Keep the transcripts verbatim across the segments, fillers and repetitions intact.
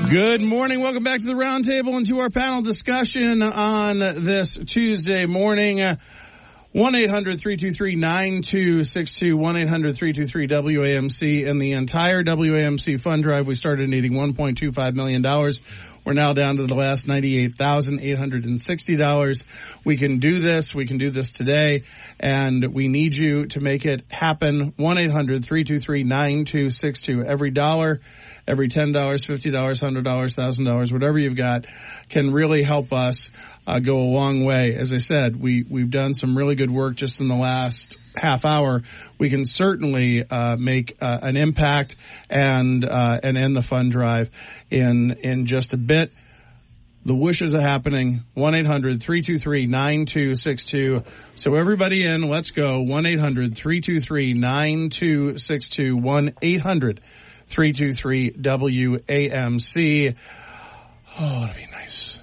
Good morning. Welcome back to the Roundtable and to our panel discussion on this Tuesday morning. one eight hundred three two three nine two six two, one eight hundred three two three W A M C, and the entire W A M C fund drive. We started needing one point two five million dollars. We're now down to the last ninety-eight thousand eight hundred sixty dollars. We can do this. We can do this today, and we need you to make it happen. one eight hundred three two three nine two six two. Every dollar, every ten dollars, fifty dollars, one hundred dollars, one thousand dollars, whatever you've got can really help us uh, go a long way. As I said, we, we've done some really good work just in the last half hour. We can certainly uh, make uh, an impact and uh, and end the fund drive in in just a bit. The wishes are happening. one eight hundred three two three nine two six two. So everybody in, let's go. one eight hundred three two three nine two six two. one eight hundred three two three W A M C. Oh, that'd be nice.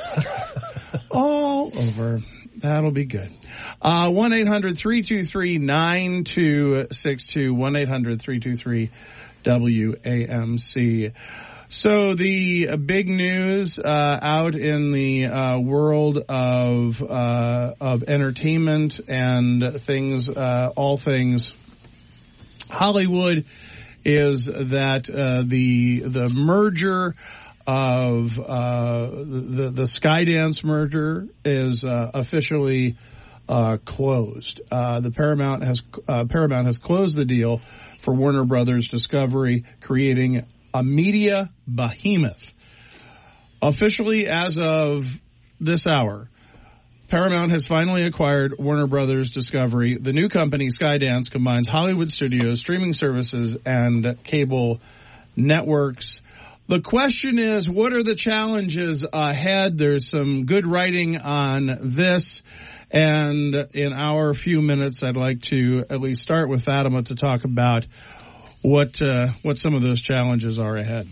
All over. That'll be good. Uh, one eight hundred three two three nine two six two, one eight hundred three two three W A M C. So the big news uh, out in the uh, world of uh, of entertainment and things, uh, all things Hollywood, is that uh, the the merger of uh, the the Skydance merger is uh, officially uh, closed. Uh, the Paramount has uh, Paramount has closed the deal for Warner Brothers Discovery, creating a media behemoth. Officially, as of this hour, Paramount has finally acquired Warner Brothers Discovery. The new company, Skydance, combines Hollywood studios, streaming services, and cable networks. The question is, what are the challenges ahead? There's some good writing on this. And in our few minutes, I'd like to at least start with Fatima to talk about what uh, what some of those challenges are ahead.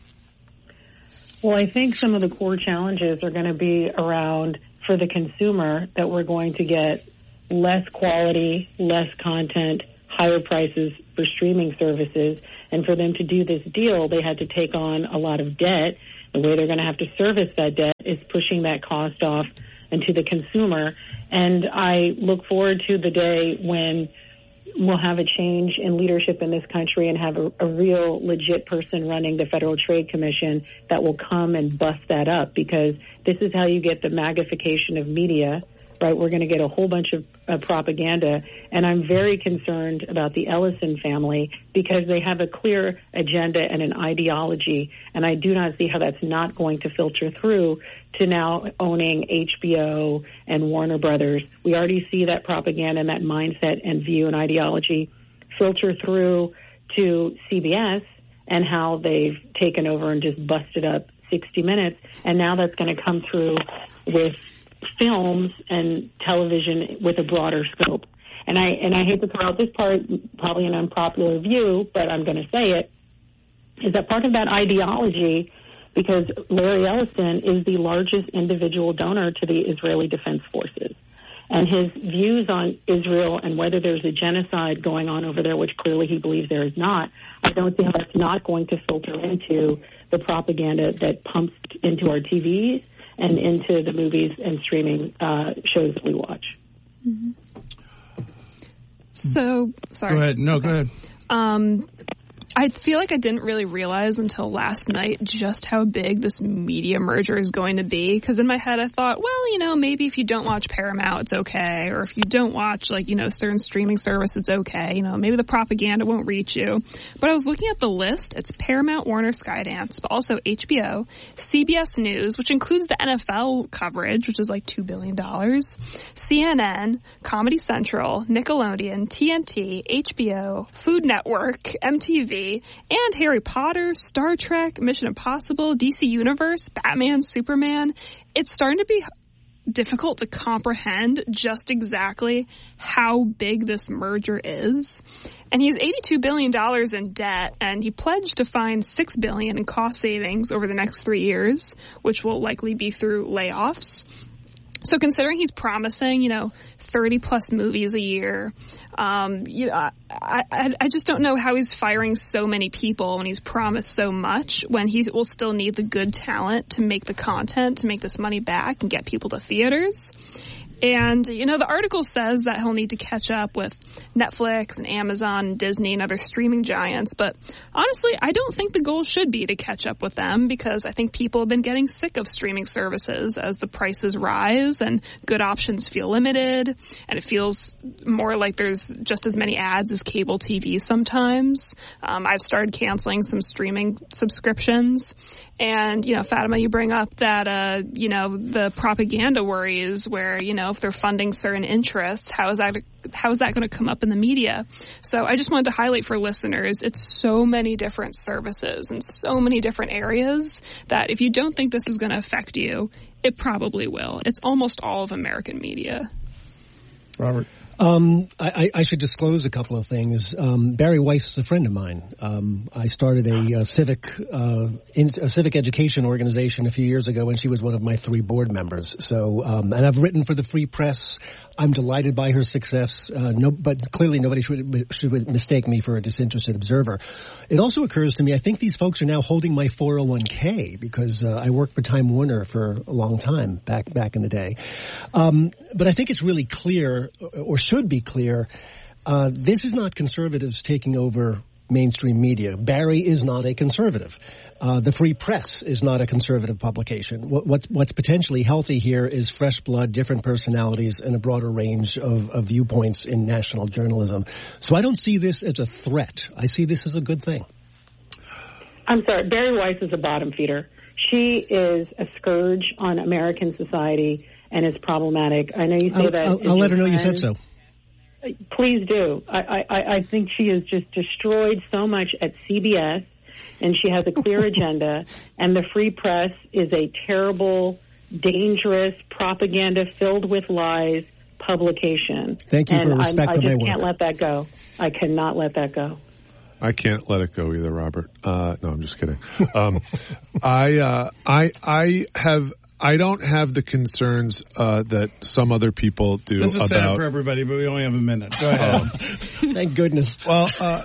Well, I think some of the core challenges are going to be around, for the consumer, that we're going to get less quality, less content, higher prices for streaming services. And for them to do this deal, they had to take on a lot of debt. The way they're going to have to service that debt is pushing that cost off into the consumer. And I look forward to the day when we'll have a change in leadership in this country and have a, a real legit person running the Federal Trade Commission that will come and bust that up, because this is how you get the magnification of media, right? We're going to get a whole bunch of uh, propaganda. And I'm very concerned about the Ellison family, because they have a clear agenda and an ideology. And I do not see how that's not going to filter through to now owning H B O and Warner Brothers. We already see that propaganda and that mindset and view and ideology filter through to C B S and how they've taken over and just busted up sixty minutes. And now that's going to come through with films and television with a broader scope. And I and I hate to throw out this part, probably an unpopular view, but I'm going to say it, is that part of that ideology, because Larry Ellison is the largest individual donor to the Israeli Defense Forces. And his views on Israel and whether there's a genocide going on over there, which clearly he believes there is not, I don't see how that's not going to filter into the propaganda that pumps into our T Vs and into the movies and streaming uh, shows that we watch. Mm-hmm. So, sorry. Go ahead. No, okay. go ahead. Um, I feel like I didn't really realize until last night just how big this media merger is going to be. Because in my head, I thought, well, you know, maybe if you don't watch Paramount, it's okay. Or if you don't watch, like, you know, certain streaming service, it's okay. You know, maybe the propaganda won't reach you. But I was looking at the list. It's Paramount, Warner, Skydance, but also H B O, C B S News, which includes the N F L coverage, which is like two billion dollars, C N N, Comedy Central, Nickelodeon, T N T, H B O, Food Network, M T V, and Harry Potter, Star Trek, Mission Impossible, D C Universe, Batman, Superman. It's starting to be difficult to comprehend just exactly how big this merger is. And he has eighty-two billion dollars in debt, and he pledged to find six billion dollars in cost savings over the next three years, which will likely be through layoffs. So considering he's promising, you know, thirty plus movies a year, um, you know, I, I, I just don't know how he's firing so many people when he's promised so much, when he will still need the good talent to make the content, to make this money back and get people to theaters. And, you know, the article says that he'll need to catch up with Netflix and Amazon and Disney and other streaming giants. But honestly, I don't think the goal should be to catch up with them, because I think people have been getting sick of streaming services as the prices rise and good options feel limited. And it feels more like there's just as many ads as cable T V sometimes. Um, I've started canceling some streaming subscriptions. And, you know, Fatima, you bring up that, uh, you know, the propaganda worries where, you know, if they're funding certain interests, how is that, how is that going to come up in the media? So I just wanted to highlight for listeners, it's so many different services and so many different areas that if you don't think this is going to affect you, it probably will. It's almost all of American media. Robert. Um, I, I should disclose a couple of things. Um, Barry Weiss is a friend of mine. Um, I started a, a civic, uh, in, a civic education organization a few years ago, and she was one of my three board members. So, um, and I've written for the Free Press. I'm delighted by her success. Uh, no, but clearly nobody should, should mistake me for a disinterested observer. It also occurs to me, I think these folks are now holding my four oh one k because uh, I worked for Time Warner for a long time back back in the day. Um, but I think it's really clear, or should be clear, uh, this is not conservatives taking over mainstream media. Barry is not a conservative. Uh, the Free Press is not a conservative publication. What, what, what's potentially healthy here is fresh blood, different personalities, and a broader range of, of viewpoints in national journalism. So I don't see this as a threat. I see this as a good thing. I'm sorry. Barry Weiss is a bottom feeder. She is a scourge on American society and is problematic. I know you say I'll, that. I'll, I'll let her know you said so. Please do. I, I, I think she has just destroyed so much at C B S, and she has a clear agenda, and the Free Press is a terrible, dangerous, propaganda filled with lies publication. Thank you and for respect for my work. I just can't let that go. I cannot let that go. I can't let it go either, Robert. Uh, no, I'm just kidding. Um, I, uh, I, I have... I don't have the concerns uh, that some other people do. This is about... sad for everybody, but we only have a minute. Go ahead. Um, Thank goodness. Well, uh,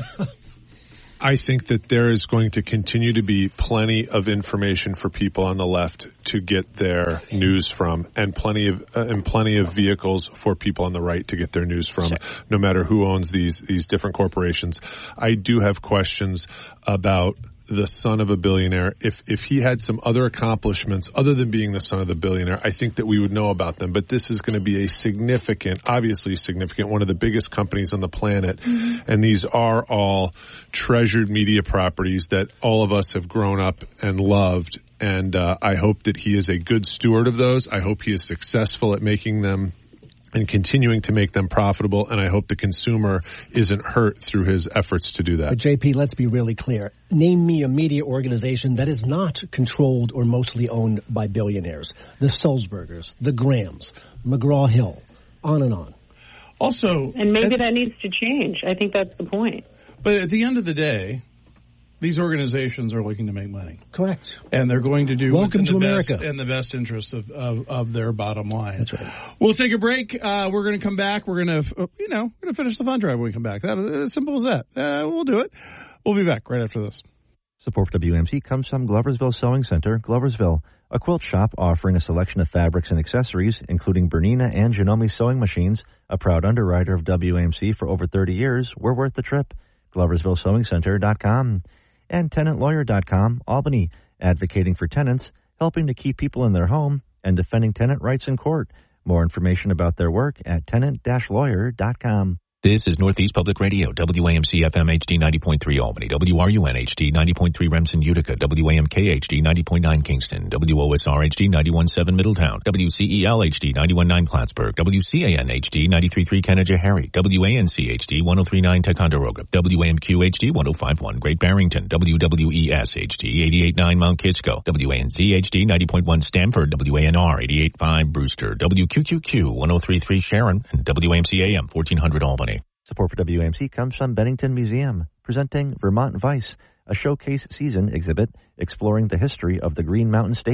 I think that there is going to continue to be plenty of information for people on the left to get their news from, and plenty of uh, and plenty of vehicles for people on the right to get their news from, sure. No matter who owns these these different corporations. I do have questions about the son of a billionaire. If if he had some other accomplishments other than being the son of the billionaire, I think that we would know about them. But this is going to be a significant, obviously significant, one of the biggest companies on the planet. Mm-hmm. And these are all treasured media properties that all of us have grown up and loved. And uh, I hope that he is a good steward of those. I hope he is successful at making them and continuing to make them profitable, and I hope the consumer isn't hurt through his efforts to do that. But J P, let's be really clear. Name me a media organization that is not controlled or mostly owned by billionaires. The Sulzbergers, the Grahams, McGraw-Hill, on and on. Also, and maybe at, that needs to change. I think that's the point. But at the end of the day, these organizations are looking to make money. Correct. And they're going to do Welcome what's in to the America. best, in the best interest of, of, of their bottom line. That's right. We'll take a break. Uh, we're going to come back. We're going to, you know, we're going to finish the fun drive when we come back. That, as simple as that. Uh, we'll do it. We'll be back right after this. Support for W A M C comes from Gloversville Sewing Center, Gloversville, a quilt shop offering a selection of fabrics and accessories, including Bernina and Janome sewing machines. A proud underwriter of W A M C for over thirty years. We're worth the trip. Gloversville Sewing Center dot com. And tenant lawyer dot com, Albany, advocating for tenants, helping to keep people in their home, and defending tenant rights in court. More information about their work at tenant dash lawyer dot com. This is Northeast Public Radio, W A M C F M H D ninety point three Albany, W R U N H D ninety point three Remsen, Utica, W A M K H D ninety point nine Kingston, W O S R H D ninety-one point seven Middletown, W C E L H D ninety-one point nine Plattsburgh, W C A N H D ninety-three point three Canajoharie, W A N C H D one oh three point nine Ticonderoga, W A M Q H D one oh five point one Great Barrington, W W E S H D eighty-eight point nine Mount Kisco, W A N Z H D ninety point one Stamford, W A N R eighty-eight point five Brewster, W Q Q Q one oh three point three Sharon, and W A M C A M fourteen hundred Albany. Support for W A M C comes from Bennington Museum, presenting Vermont Vice, a showcase season exhibit exploring the history of the Green Mountain State.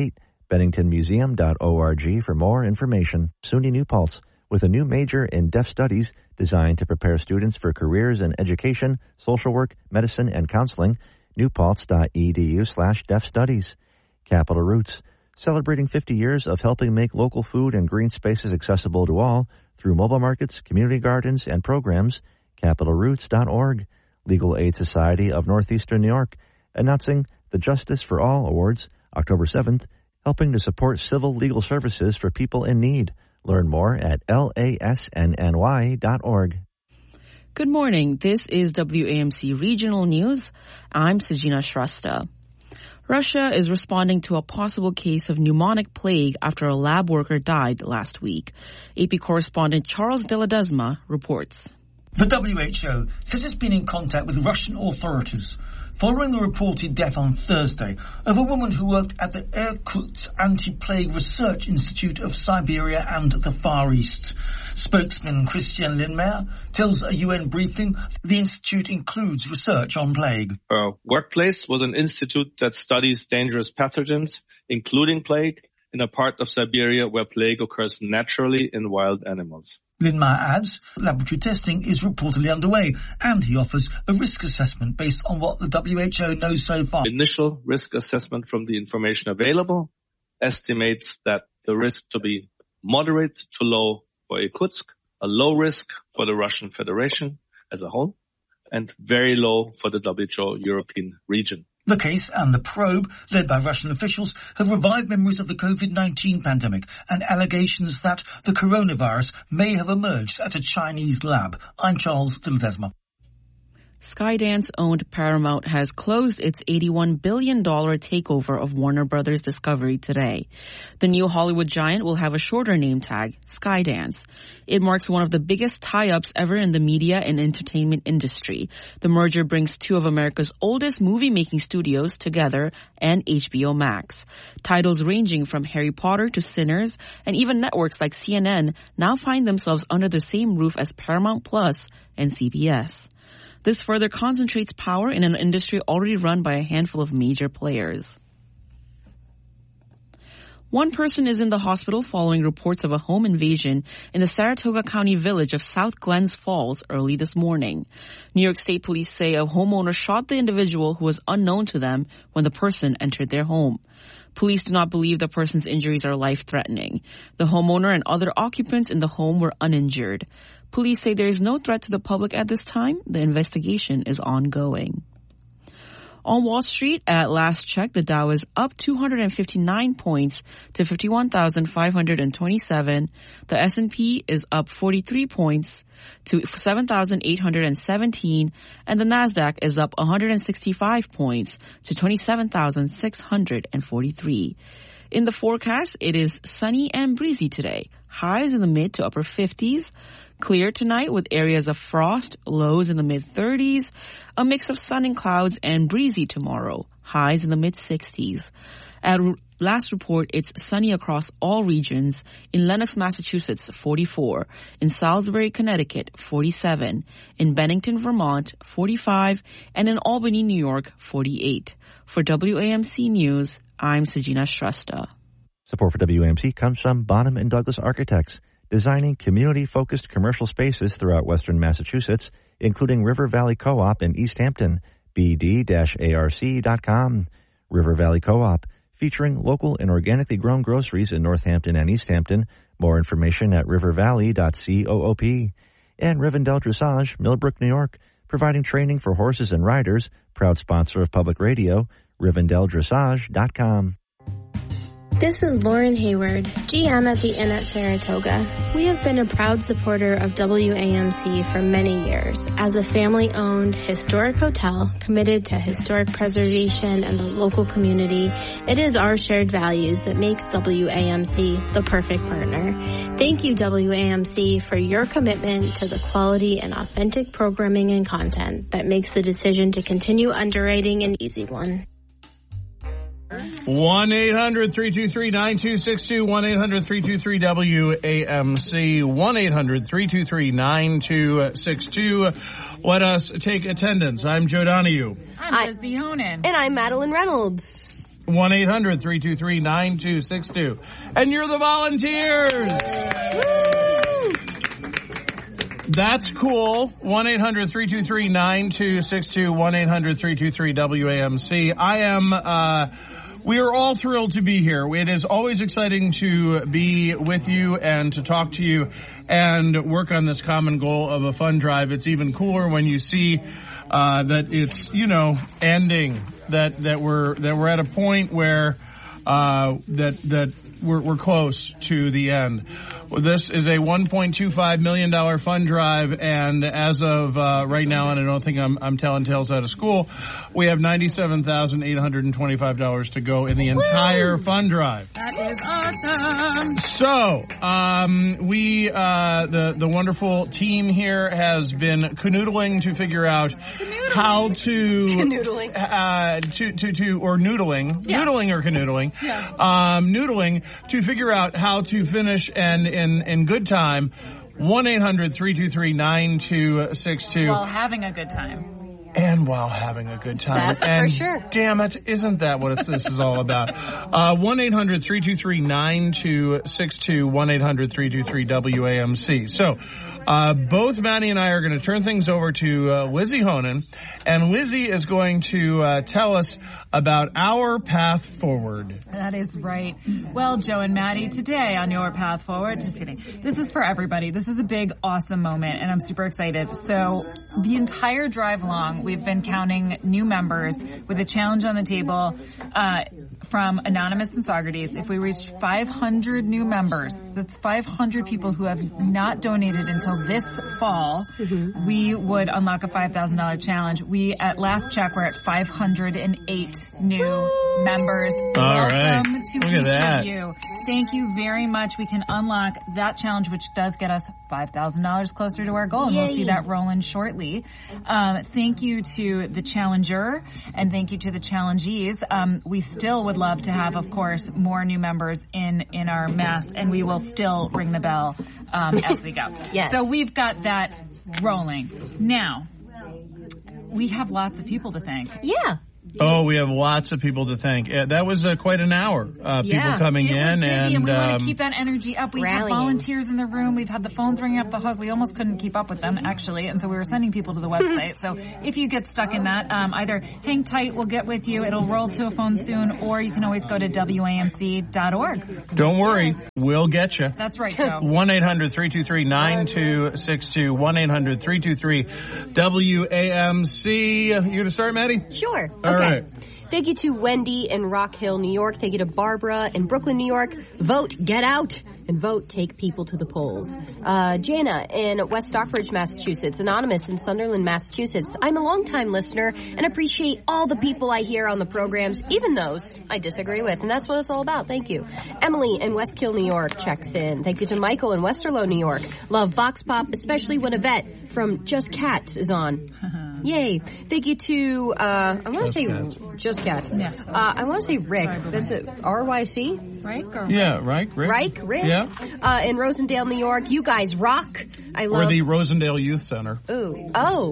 bennington museum dot org for more information. SUNY New Paltz, with a new major in deaf studies designed to prepare students for careers in education, social work, medicine, and counseling. newpaltz.edu slash deaf studies. Capital Roots, celebrating fifty years of helping make local food and green spaces accessible to all through mobile markets, community gardens, and programs. capital roots dot org. Legal Aid Society of Northeastern New York, announcing the Justice for All Awards, October seventh, helping to support civil legal services for people in need. Learn more at L A S N N Y dot org. Good morning. This is W A M C Regional News. I'm Sajina Shrestha. Russia is responding to a possible case of pneumonic plague after a lab worker died last week. A P correspondent Charles de Ledesma reports. The W H O says it's been in contact with Russian authorities following the reported death on Thursday of a woman who worked at the Irkutsk Anti-Plague Research Institute of Siberia and the Far East. Spokesman Christian Lindmeier tells a U N briefing the institute includes research on plague. Our workplace was an institute that studies dangerous pathogens, including plague, in a part of Siberia where plague occurs naturally in wild animals. Lindmeier adds laboratory testing is reportedly underway, and he offers a risk assessment based on what the W H O knows so far. Initial risk assessment from the information available estimates that the risk to be moderate to low for Irkutsk, a low risk for the Russian Federation as a whole, and very low for the W H O European region. The case and the probe, led by Russian officials, have revived memories of the COVID nineteen pandemic and allegations that the coronavirus may have emerged at a Chinese lab. I'm Charles de Ledesma. Skydance-owned Paramount has closed its eighty-one billion dollars takeover of Warner Brothers Discovery today. The new Hollywood giant will have a shorter name tag, Skydance. It marks one of the biggest tie-ups ever in the media and entertainment industry. The merger brings two of America's oldest movie-making studios together and H B O Max. Titles ranging from Harry Potter to Sinners, and even networks like C N N now find themselves under the same roof as Paramount Plus and C B S. This further concentrates power in an industry already run by a handful of major players. One person is in the hospital following reports of a home invasion in the Saratoga County village of South Glens Falls early this morning. New York State Police say a homeowner shot the individual who was unknown to them when the person entered their home. Police do not believe the person's injuries are life-threatening. The homeowner and other occupants in the home were uninjured. Police say there is no threat to the public at this time. The investigation is ongoing. On Wall Street, at last check, the Dow is up two hundred fifty-nine points to fifty-one thousand five hundred twenty-seven. The S and P is up forty-three points to seven thousand eight hundred seventeen, and the Nasdaq is up one hundred sixty-five points to twenty-seven thousand six hundred forty-three. In the forecast, it is sunny and breezy today. Highs in the mid to upper fifties. Clear tonight with areas of frost, lows in the mid-thirties. A mix of sun and clouds, and breezy tomorrow. Highs in the mid-sixties. At last report, it's sunny across all regions. In Lenox, Massachusetts, forty-four. In Salisbury, Connecticut, forty-seven. In Bennington, Vermont, forty-five. And in Albany, New York, forty-eight. For W A M C News, I'm Sajina Shrestha. Support for W A M C comes from Bonham and Douglas Architects, designing community-focused commercial spaces throughout western Massachusetts, including River Valley Co-op in East Hampton, b d dash a r c dot com. River Valley Co-op, featuring local and organically grown groceries in Northampton and East Hampton. More information at river valley dot coop. And Rivendell Dressage, Millbrook, New York, providing training for horses and riders, proud sponsor of public radio, rivendell dressage dot com. This is Lauren Hayward, G M at the Inn at Saratoga. We have been a proud supporter of W A M C for many years. As a family-owned historic hotel committed to historic preservation and the local community, it is our shared values that makes W A M C the perfect partner. Thank you, W A M C, for your commitment to the quality and authentic programming and content that makes the decision to continue underwriting an easy one. one eight hundred three two three nine two six two, one eight hundred three two three W A M C, one eight hundred three two three nine two six two. Let us take attendance. I'm Joe Donahue. I'm Lizzie Honan. And I'm Madeline Reynolds. one eight hundred three two three nine two six two. And you're the volunteers! That's cool. one eight hundred three two three nine two six two, one eight hundred three two three W A M C. I am, uh, we are all thrilled to be here. It is always exciting to be with you and to talk to you and work on this common goal of a fund drive. It's even cooler when you see uh that it's, you know, ending, that that we're that we're at a point where uh that that we're we're close to the end. Well, this is a one point two five million dollars fund drive, and as of uh right now, and I don't think I'm I'm telling tales out of school, we have ninety-seven thousand eight hundred twenty-five dollars to go in the entire Woo! fund drive. That is awesome. So, um we uh the the wonderful team here has been canoodling to figure out canoodling. how to canoodling uh to to to or noodling, yeah. noodling or canoodling. Yeah. Um noodling to figure out how to finish and in in good time. one eight hundred three two three nine two six two. While having a good time. And while having a good time. That's and for sure. Damn it, isn't that what it's, this is all about? Uh, one eight hundred three two three nine two six two, one eight hundred three two three W A M C. So, uh, both Maddie and I are going to turn things over to uh, Lizzie Honan, and Lizzie is going to uh, tell us about our path forward. That is right. Well, Joe and Maddie, today on your path forward, just kidding. This is for everybody. This is a big, awesome moment, and I'm super excited. So the entire drive long, we've been counting new members with a challenge on the table uh, from Anonymous and Socrates. If we reach five hundred new members, that's five hundred people who have not donated until this fall, mm-hmm. we would unlock a five thousand dollars challenge. We, at last check, we're at five hundred eight new Woo! members. All Welcome right. to Look each at that. of you. Thank you very much. We can unlock that challenge, which does get us five thousand dollars closer to our goal, and Yay. we'll see that rolling shortly. Um, thank you to the challenger, and thank you to the challengees. Um, we still would love to have, of course, more new members in, in our mass, and we will still ring the bell um, as we go. Yes. So we've got that rolling. Now, we have lots of people to thank. Yeah. Oh, we have lots of people to thank. Uh, that was uh, quite an hour. Uh, Yeah. people coming It was in, busy, and, and we want um, to keep that energy up. We have Rallying. volunteers in the room. We've had the phones ringing up the hook. We almost couldn't keep up with them, actually, and so we were sending people to the website. So if you get stuck in that, um, either hang tight, we'll get with you. It'll roll to a phone soon, or you can always go to W A M C dot org. don't worry, we'll get you. That's right, Joe. one eight hundred three two three nine two six two, one eight hundred three two three W A M C. You going to start, Maddie? Sure. All okay. right. Thank you to Wendy in Rock Hill, New York. Thank you to Barbara in Brooklyn, New York. Vote, get out, and vote, take people to the polls. Uh, Jana in West Stockbridge, Massachusetts. Anonymous in Sunderland, Massachusetts. I'm a longtime listener and appreciate all the people I hear on the programs, even those I disagree with, and that's what it's all about. Thank you. Emily in Westkill, New York checks in. Thank you to Michael in Westerlo, New York. Love Vox Pop, especially when Yvette from Just Cats is on. Yay. Thank you to, uh, I want to say Cats. Just Cats. Yes. Uh, I want to say Rick. Sorry, That's it. R Y C? Right? Or Yeah, right, Rick? Rick? Rick? Yeah. Uh, in Rosendale, New York. You guys rock. I Or love... the Rosendale Youth Center. Ooh. Oh.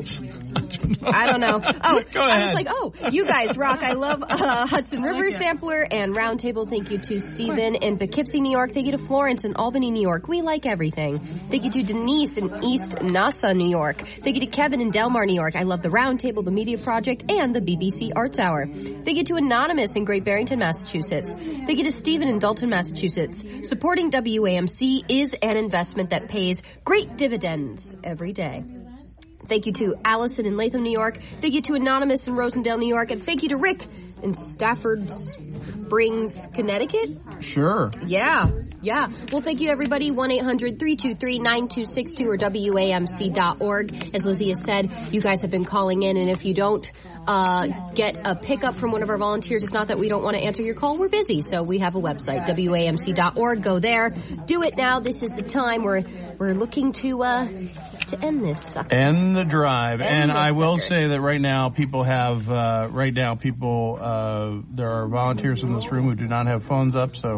I don't know. Oh, Go I ahead. was like, oh, you guys rock. I love uh, Hudson I like River it. Sampler and Roundtable. Thank you to Stephen in Poughkeepsie, New York. Thank you to Florence in Albany, New York. We like everything. Thank you to Denise in East Nassau, New York. Thank you to Kevin in Delmar, New York. I love the Roundtable, the Media Project, and the B B C Arts Hour. Thank you to Anonymous in Great Barrington, Massachusetts. Thank you to Stephen in Dalton, Massachusetts. Supporting W A M C is an investment that pays great dividends every day. Thank you to Allison in Latham, New York. Thank you to Anonymous in Rosendale, New York. And thank you to Rick in Stafford Springs, Connecticut. Sure. Yeah, yeah. Well, thank you, everybody. one eight hundred three two three nine two six two or W A M C dot org. As Lizzie has said, you guys have been calling in, and if you don't uh, get a pickup from one of our volunteers, it's not that we don't want to answer your call. We're busy, so we have a website, W A M C dot org. Go there. Do it now. This is the time where we're looking to uh, to end this sucker. End the drive. End and the I will sucker. say that right now people have, uh, right now people, uh, there are volunteers in this room who do not have phones up, so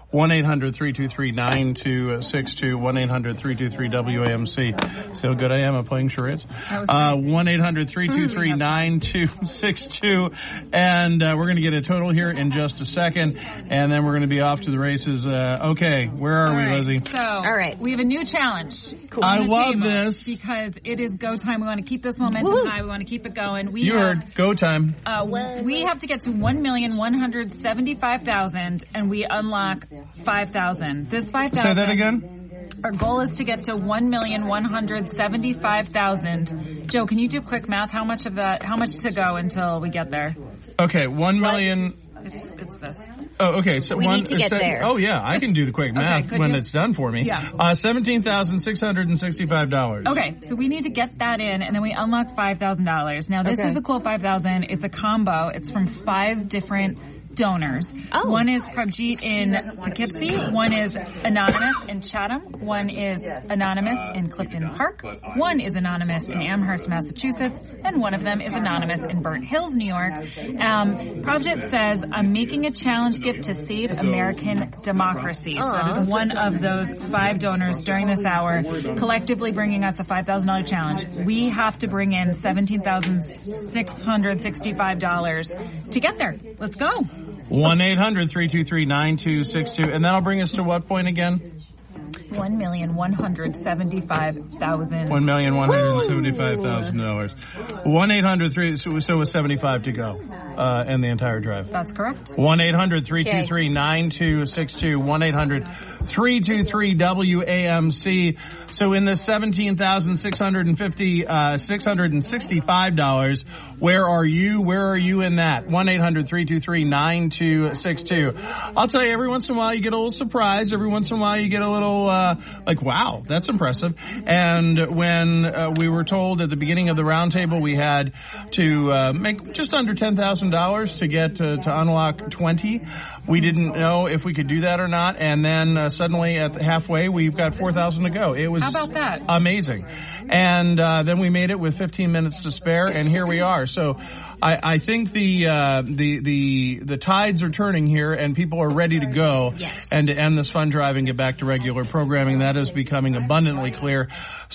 one eight hundred three two three nine two six two, one eight hundred three two three W A M C. So good I am at playing charades. Uh, one eight hundred three two three nine two six two. And uh, we're going to get a total here in just a second. And then we're going to be off to the races. Uh, okay, where are All we, right, Lizzie? So, All right. we have a new challenge. Cool. I love this. Because it is go time. We want to keep this momentum Woo. high. We want to keep it going. We you have, heard. Go time. Uh, we have to get to one million one hundred seventy-five thousand and we unlock five thousand. This five thousand. Say that again. Our goal is to get to one million one hundred seventy-five thousand. Joe, can you do quick math? How much of that, how much to go until we get there? Okay, one million. It's, it's this. Oh, okay. So we one, need to get se- there. Oh, yeah. I can do the quick math okay, when you? it's done for me. Yeah. Uh, seventeen thousand six hundred sixty-five dollars. Okay. So we need to get that in, and then we unlock five thousand dollars. Now, this okay. is a cool five thousand. It's a combo. It's from five different donors. Oh. One is Prabjeet in Poughkeepsie. One is Anonymous in Chatham. One is Anonymous in Clifton Park. One is Anonymous in Amherst, Massachusetts. And one of them is Anonymous in Burnt Hills, New York. Um, Prabjeet says, I'm making a challenge gift to save American democracy. So that is one of those five donors during this hour, collectively bringing us a five thousand dollars challenge. We have to bring in seventeen thousand six hundred sixty-five dollars to get there. Let's go. one eight hundred three two three nine two six two. And that'll bring us to what point again? One million one hundred seventy-five thousand. One million one hundred seventy-five thousand dollars. One eight hundred three. So, so with seventy-five to go, uh, and the entire drive. That's correct. One eight hundred three two three nine two six two. One eight hundred three two three W A M C. So in the seventeen thousand six hundred and fifty, uh, six hundred and sixty-five dollars. Where are you? Where are you in that? One eight hundred three two three nine two six two. I'll tell you, every once in a while you get a little surprised. Every once in a while you get a little, uh, like, wow, that's impressive. And when, uh, we were told at the beginning of the roundtable we had to, uh, make just under ten thousand dollars to get to, to unlock twenty. We didn't know if we could do that or not. And then, uh, suddenly at the halfway we've got four thousand to go. It was How about that? amazing. And, uh, then we made it with fifteen minutes to spare, and here we are. So I, I think the, uh, the, the, the tides are turning here and people are ready to go yes. and to end this fun drive and get back to regular programming. That is becoming abundantly clear.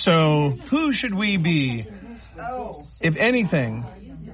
So who should we be, if anything,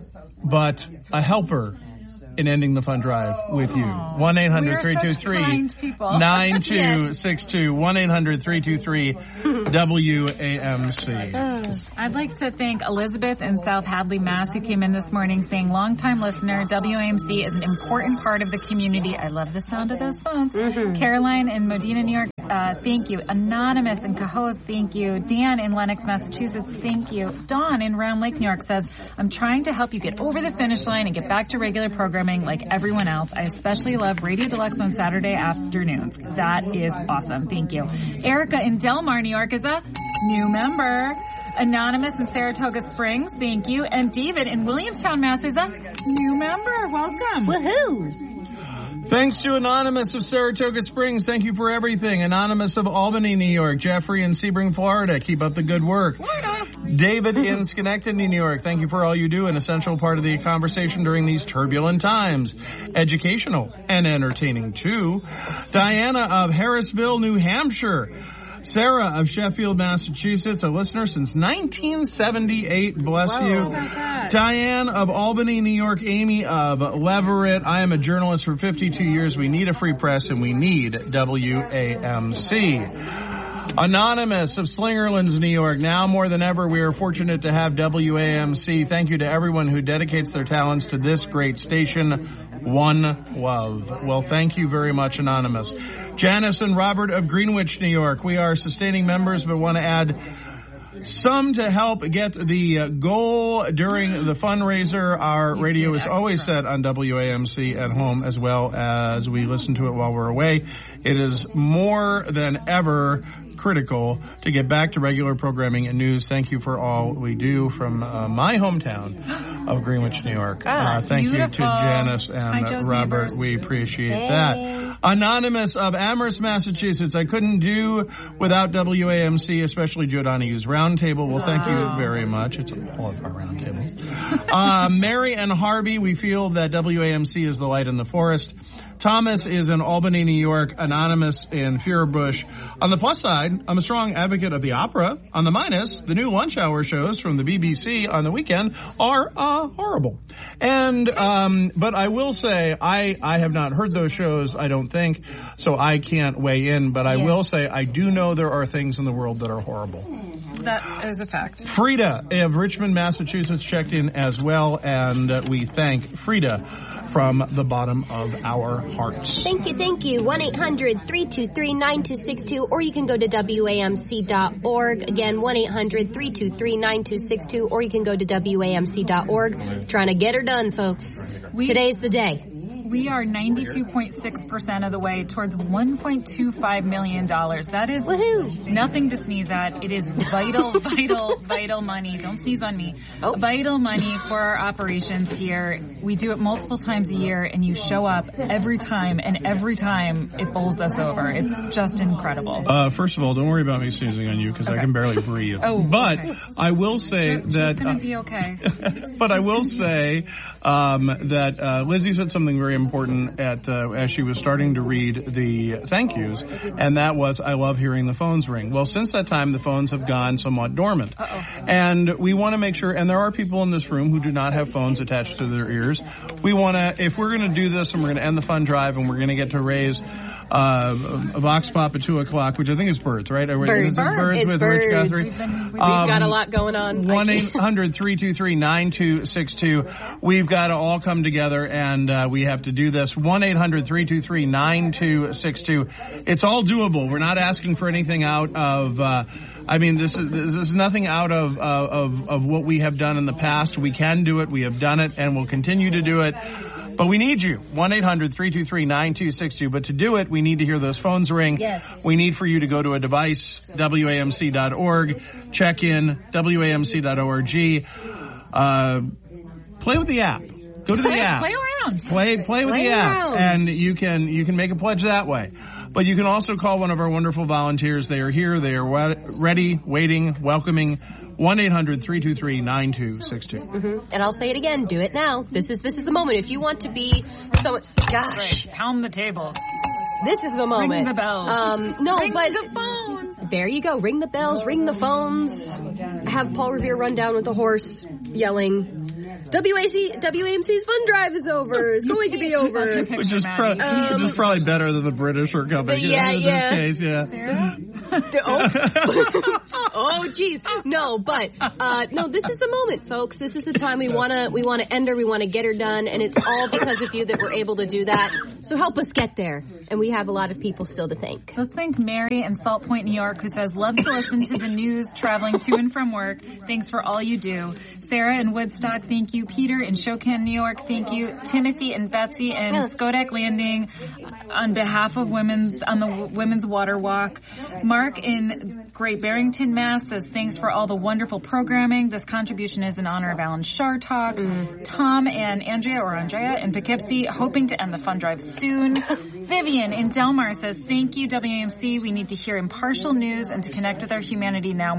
but a helper in ending the fun drive with you? one eight hundred three two three nine two six two. one eight hundred three two three W A M C. I'd like to thank Elizabeth in South Hadley, Mass, who came in this morning saying, longtime listener, W A M C is an important part of the community. I love the sound of those phones. Mm-hmm. Caroline in Modena, New York, uh, thank you. Anonymous in Cohoes, thank you. Dan in Lenox, Massachusetts, thank you. Dawn in Round Lake, New York says, I'm trying to help you get over the finish line and get back to regular programming like everyone else. I especially love Radio Deluxe on Saturday afternoons. That is awesome. Thank you. Erica in Delmar, New York is a new member. Anonymous in Saratoga Springs, thank you. And David in Williamstown, Mass is a new member. Welcome. Woohoo. Thanks to Anonymous of Saratoga Springs. Thank you for everything. Anonymous of Albany, New York. Jeffrey in Sebring, Florida. Keep up the good work. Florida. David in Schenectady, New York. Thank you for all you do. An essential part of the conversation during these turbulent times. Educational and entertaining too. Diana of Harrisville, New Hampshire. Sarah of Sheffield, Massachusetts, a listener since nineteen seventy-eight. Bless Whoa. you. Diane of Albany, New York. Amy of Leverett. I am a journalist for fifty-two years. We need a free press and we need W A M C. Anonymous of Slingerlands, New York. Now more than ever, we are fortunate to have W A M C. Thank you to everyone who dedicates their talents to this great station. One love. Well, thank you very much, Anonymous. Janice and Robert of Greenwich, New York. We are sustaining members, but want to add some to help get the uh, goal during the fundraiser. Our radio is always set on W A M C at home as well as we listen to it while we're away. It is more than ever critical to get back to regular programming and news. Thank you for all we do from uh, my hometown of Greenwich, New York. Ah, uh, thank beautiful. you to Janice and Hi, uh, Robert. neighbors. We appreciate Hey. that. Anonymous of Amherst, Massachusetts. I couldn't do without W A M C, especially Joe Donohue's Roundtable. Well, thank you very much. It's all of our roundtables. uh, Mary and Harvey, we feel that W A M C is the light in the forest. Thomas is in Albany, New York. Anonymous in Furbush. On the plus side, I'm a strong advocate of the opera. On the minus, the new lunch hour shows from the B B C on the weekend are uh, horrible. And um, but I will say I I have not heard those shows. I don't think so. I can't weigh in. But I yeah. will say I do know there are things in the world that are horrible. That is a fact. Frida of Richmond, Massachusetts checked in as well, and uh, we thank Frida from the bottom of our hearts. Thank you, thank you. one eight hundred three two three nine two six two, or you can go to W A M C dot org. Again, one eight hundred three two three nine two six two, or you can go to W A M C dot org. Trying to get her done, folks. We, Today's the day. We are ninety-two point six percent of the way towards one point two five million dollars. That is Woohoo. Nothing to sneeze at. It is vital, vital, vital money. Don't sneeze on me. Oh. Vital money for our operations here. We do it multiple times a year, and you show up every time, and every time it bowls us over. It's just incredible. Uh, first of all, don't worry about me sneezing on you, because okay. I can barely breathe. Oh, but okay. I will say She's that... She's going uh, to be okay. But I will say um, that uh, Lizzie said something very important at uh, as she was starting to read the thank yous, and that was, I love hearing the phones ring. Well, since that time, the phones have gone somewhat dormant. Uh-oh. And we want to make sure, and there are people in this room who do not have phones attached to their ears. We want to, if we're going to do this and we're going to end the fund drive and we're going to get to raise uh, a Vox Pop at two o'clock, which I think is Birds, right? Birds. Birds it's with Birds. Rich Guthrie. We've um, got a lot going on. one eight hundred three two three nine two six two. We've got to all come together, and uh, we have to do this. one eight hundred three two three nine two six two. It's all doable. We're not asking for anything out of... Uh, I mean, this is this is nothing out of, uh, of of what we have done in the past. We can do it. We have done it, and we'll continue to do it. But we need you. one eight hundred three two three nine two six two. But to do it, we need to hear those phones ring. Yes. We need for you to go to a device, W A M C dot org, check in, W A M C dot org. Uh, play with the app. Go to the play, app. Play around. Play play with play the around. app, and you can you can make a pledge that way. But you can also call one of our wonderful volunteers. They are here. They are ready, waiting, welcoming. one eight hundred three two three nine two six two. Mm-hmm. And I'll say it again. Do it now. This is this is the moment. If you want to be someone, gosh, right. Pound the table. This is the moment. Ring the bells. Um, no, ring but the phones. There you go. Ring the bells. Ring the phones. Have Paul Revere run down with the horse, yelling. W A C, W A M C's fund drive is over. It's going to be over. Which is, pro- um, which is probably better than the British are coming. Yeah, in yeah. this case, yeah. Sarah? oh, oh, jeez. No, but uh, no. This is the moment, folks. This is the time we want to we want to end her. We want to get her done, and it's all because of you that we're able to do that. So help us get there. And we have a lot of people still to thank. Let's thank Mary in Salt Point, New York, who says, love to listen to the news traveling to and from work. Thanks for all you do. Sarah in Woodstock, thank you. Peter in Shokan, New York, thank you. Timothy and Betsy in yeah. Skodak Landing, on behalf of women's on the Women's Water Walk. Mark in Great Barrington, Mass, says, thanks for all the wonderful programming. This contribution is in honor of Alan Shartalk. Mm. Tom and Andrea, or Andrea in Poughkeepsie, hoping to end the fund drive soon. Vivian in Delmar says, thank you, W A M C. We need to hear impartial news and to connect with our humanity now